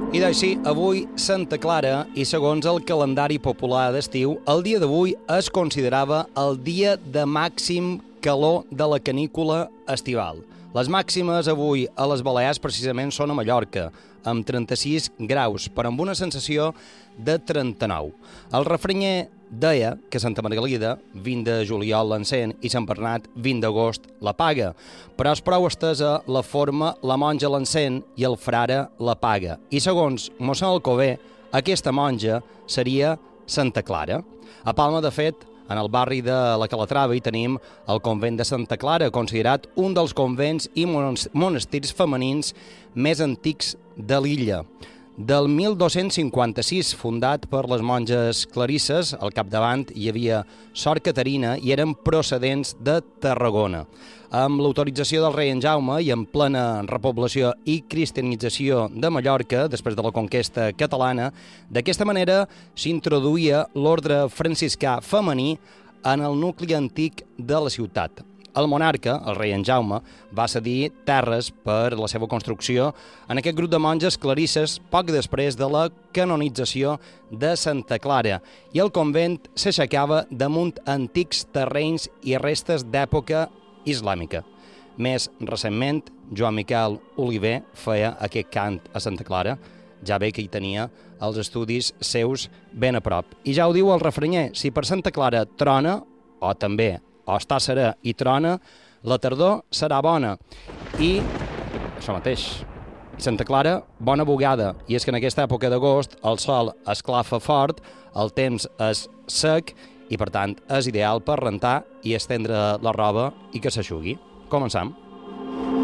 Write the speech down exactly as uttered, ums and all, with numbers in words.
I d'així, avui Santa Clara, i segons el calendari popular d'estiu, el dia d'avui es considerava el dia de màxim calor de la canícula estival. Les màximes avui a les Balears precisament són a Mallorca, amb trenta-sis graus, però amb una sensació de trenta-nou. El refrenyer deia que Santa Margalida, vint de juliol l'encén i Sant Bernat, vint d'agost l'apaga, però és prou estesa la forma la monja l'encén i el frare l'apaga. I segons mossèn Alcover, aquesta monja seria Santa Clara. A Palma, de fet, en el barri de la Calatrava hi tenim el convent de Santa Clara, considerat un dels convents i monestirs femenins més antics de l'illa. Del mil dos-cents cinquanta-sis, fundat per les monges clarisses, al capdavant hi havia Sor Caterina i eren procedents de Tarragona. Amb l'autorització del rei en Jaume i en plena repoblació i cristianització de Mallorca, després de la conquesta catalana, d'aquesta manera s'introduïa l'ordre franciscà femení en el nucli antic de la ciutat. El monarca, el rei en Jaume, va cedir terres per la seva construcció en aquest grup de monges clarisses poc després de la canonització de Santa Clara, i el convent s'aixecava damunt antics terrenys i restes d'època islàmica. Més recentment, Joan Miquel Oliver feia aquest cant a Santa Clara, ja bé que hi tenia els estudis seus ben a prop. I ja ho diu el refrenyer, si per Santa Clara trona, o també o està serè i trona, la tardor serà bona. I això mateix, Santa Clara, bona bugada. I és que en aquesta època d'agost el sol esclafa fort, el temps és sec i, per tant, és ideal per rentar i estendre la roba i que s'aixugui. Començam.